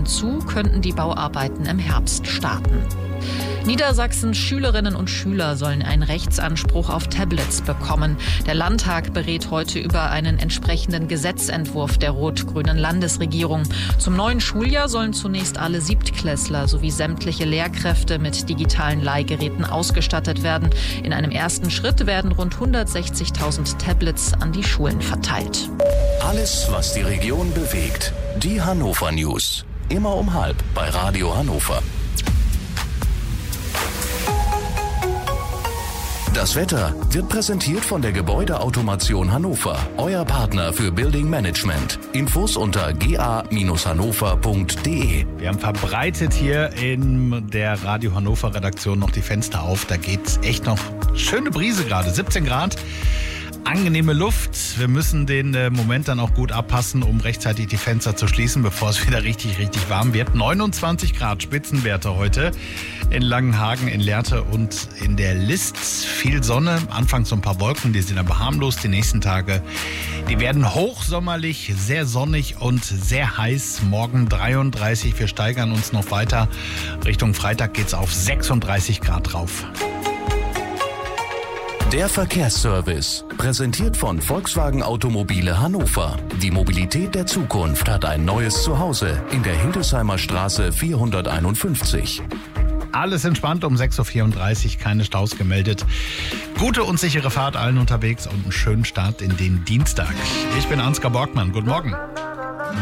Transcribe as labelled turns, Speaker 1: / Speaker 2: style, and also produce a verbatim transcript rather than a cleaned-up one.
Speaker 1: hinzu könnten die Bauarbeiten im Herbst starten. Niedersachsens Schülerinnen und Schüler sollen einen Rechtsanspruch auf Tablets bekommen. Der Landtag berät heute über einen entsprechenden Gesetzentwurf der rot-grünen Landesregierung. Zum neuen Schuljahr sollen zunächst alle Siebtklässler sowie sämtliche Lehrkräfte mit digitalen Leihgeräten ausgestattet werden. In einem ersten Schritt werden rund hundertsechzigtausend Tablets an die Schulen verteilt.
Speaker 2: Alles, was die Region bewegt. Die Hannover News. Immer um halb bei Radio Hannover. Das Wetter wird präsentiert von der Gebäudeautomation Hannover, euer Partner für Building Management. Infos unter g a Bindestrich hannover punkt d e.
Speaker 3: Wir haben verbreitet hier in der Radio Hannover Redaktion noch die Fenster auf. Da geht's echt noch schöne Brise gerade, siebzehn Grad. Angenehme Luft. Wir müssen den äh, Moment dann auch gut abpassen, um rechtzeitig die Fenster zu schließen, bevor es wieder richtig, richtig warm wird. neunundzwanzig Grad Spitzenwerte heute in Langenhagen, in Lehrte und in der List. Viel Sonne, anfangs so ein paar Wolken, die sind aber harmlos. Die nächsten Tage, die werden hochsommerlich, sehr sonnig und sehr heiß. Morgen dreiunddreißig, wir steigern uns noch weiter. Richtung Freitag geht's auf sechsunddreißig Grad drauf.
Speaker 2: Der Verkehrsservice, präsentiert von Volkswagen Automobile Hannover. Die Mobilität der Zukunft hat ein neues Zuhause in der Hildesheimer Straße vierhunderteinundfünfzig.
Speaker 3: Alles entspannt um sechs Uhr vierunddreißig, keine Staus gemeldet. Gute und sichere Fahrt allen unterwegs und einen schönen Start in den Dienstag. Ich bin Ansgar Borgmann, guten Morgen.